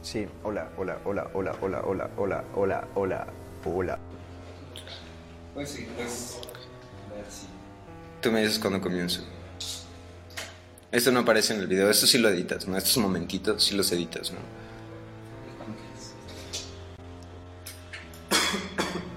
Sí, hola, hola, hola, hola, hola, hola, hola, hola, hola, hola. Pues sí, pues. A ver si. Tú me dices cuando comienzo. Esto no aparece en el video, esto sí lo editas, ¿no? Estos momentitos sí los editas, ¿no? Cuando quieras.